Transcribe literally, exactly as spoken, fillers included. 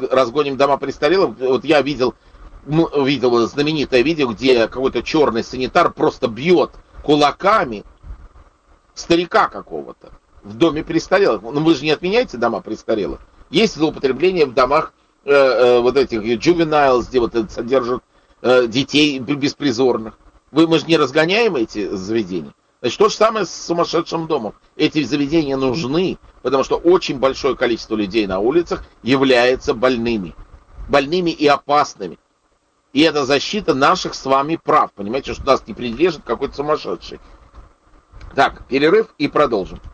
разгоним дома престарелых. Вот я видел, ну, видел знаменитое видео, где какой-то черный санитар просто бьет кулаками старика какого-то в доме престарелых. Ну вы же не отменяете дома престарелых. Есть злоупотребление в домах э, э, вот этих juveniles, где вот содержат э, детей беспризорных. Вы, мы же не разгоняем эти заведения. Значит, то же самое с сумасшедшим домом. Эти заведения нужны, потому что очень большое количество людей на улицах является больными. Больными и опасными. И это защита наших с вами прав. Понимаете, что нас не прилежит какой-то сумасшедший. Так, перерыв и продолжим.